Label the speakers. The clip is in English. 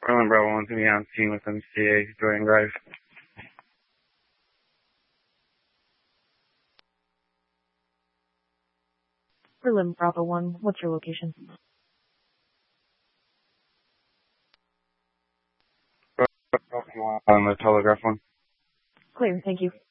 Speaker 1: Orlando Bravo 1 to be on scene with MCA, Jordan Drive.
Speaker 2: Berlin Bravo 1, what's your location?
Speaker 1: On the Telegraph one.
Speaker 2: Clear, thank you.